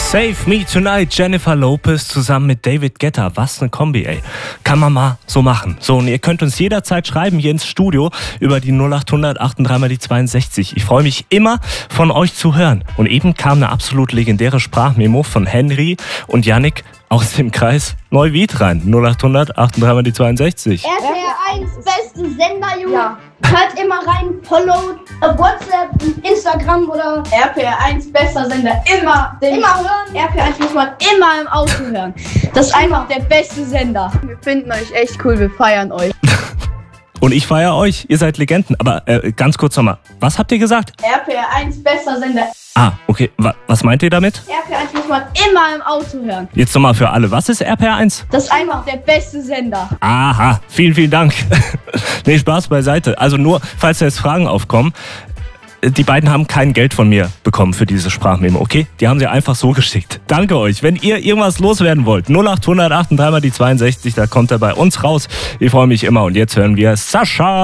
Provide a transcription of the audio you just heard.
Save Me Tonight, Jennifer Lopez zusammen mit David Guetta. Was eine Kombi, ey. Kann man mal so machen. So, und ihr könnt uns jederzeit schreiben hier ins Studio über die 0800 83 mal die 62. Ich freue mich immer, von euch zu hören. Und eben kam eine absolut legendäre Sprachmemo von Henry und Yannick aus dem Kreis Neuwied rein. 0800 83 mal die 62. RTL 1, beste Sender, Junge. Ja. Hört immer rein, follow WhatsApp, Instagram oder RPR 1, bester Sender, immer hören. RPR 1 muss man immer im Auto hören. Das ist einfach der beste Sender. Wir finden euch echt cool, wir feiern euch. Und ich feiere euch, ihr seid Legenden. Aber ganz kurz nochmal, was habt ihr gesagt? RPR 1, bester Sender. Ah, okay. Was meint ihr damit? RPR 1 muss man immer im Auto hören. Jetzt nochmal für alle. Was ist RPR1? Das ist einfach der beste Sender. Aha, vielen, vielen Dank. Nee, Spaß beiseite. Also nur, falls da jetzt Fragen aufkommen, die beiden haben kein Geld von mir bekommen für diese Sprachmemo, okay? Die haben sie einfach so geschickt. Danke euch. Wenn ihr irgendwas loswerden wollt, 0800 83 mal die 62, da kommt er bei uns raus. Ich freue mich immer. Und jetzt hören wir Sascha.